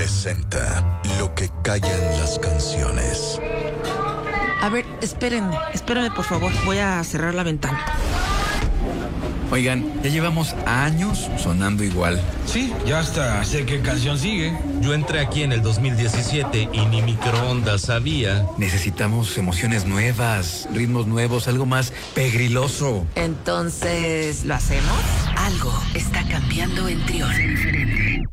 presenta lo que callan las canciones. A ver, espérenme por favor, voy a cerrar la ventana. Oigan, ya llevamos años sonando igual. Sí, ya hasta sé qué canción sigue. Yo entré aquí en el 2017 y ni microondas sabía. Necesitamos emociones nuevas, ritmos nuevos, algo más pegriloso. Entonces, ¿lo hacemos? Algo está cambiando en Trión.